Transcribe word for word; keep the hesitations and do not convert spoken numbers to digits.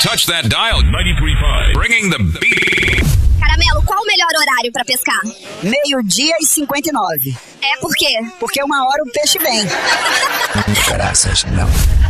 touch that dial. ninety-three point five. Bringing the beat. Caramelo, qual o melhor horário pra pescar? Meio-dia e cinquenta e nove. É por quê? Porque uma hora o peixe vem. Graças não.